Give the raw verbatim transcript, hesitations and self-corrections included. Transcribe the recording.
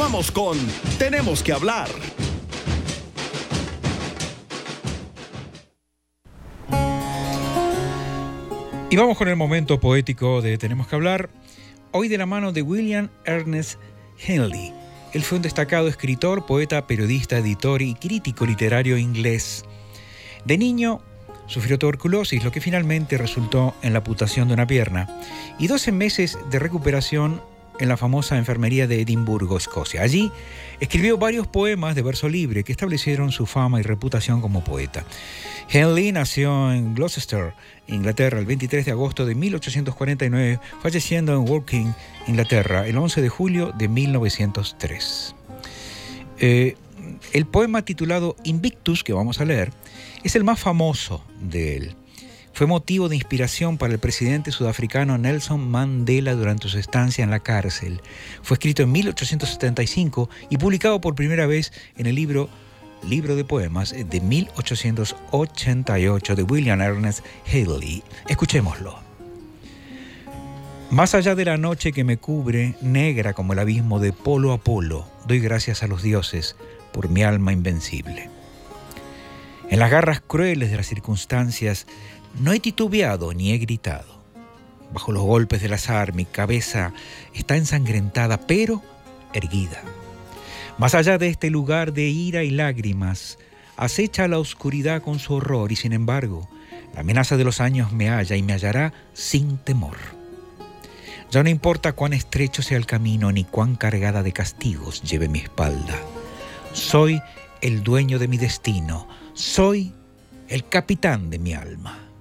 Continuamos con Tenemos que hablar. Y vamos con el momento poético de Tenemos que hablar, hoy de la mano de William Ernest Henley. Él fue un destacado escritor, poeta, periodista, editor y crítico literario inglés. De niño sufrió tuberculosis, lo que finalmente resultó en la amputación de una pierna, y doce meses de recuperación en la famosa enfermería de Edimburgo, Escocia. Allí escribió varios poemas de verso libre que establecieron su fama y reputación como poeta. Henley nació en Gloucester, Inglaterra, el veintitrés de agosto de mil ochocientos cuarenta y nueve, falleciendo en Woking, Inglaterra, el once de julio de mil novecientos tres. Eh, el poema titulado Invictus, que vamos a leer, es el más famoso de él. Fue motivo de inspiración para el presidente sudafricano Nelson Mandela durante su estancia en la cárcel. Fue escrito en mil ochocientos setenta y cinco y publicado por primera vez en el libro Libro de Poemas de mil ochocientos ochenta y ocho de William Ernest Henley. Escuchémoslo. Más allá de la noche que me cubre, negra como el abismo de polo a polo, doy gracias a los dioses por mi alma invencible. En las garras crueles de las circunstancias, no he titubeado ni he gritado. Bajo los golpes del azar, mi cabeza está ensangrentada, pero erguida. Más allá de este lugar de ira y lágrimas, acecha la oscuridad con su horror y, sin embargo, la amenaza de los años me halla y me hallará sin temor. Ya no importa cuán estrecho sea el camino ni cuán cargada de castigos lleve mi espalda. Soy el dueño de mi destino, soy el capitán de mi alma.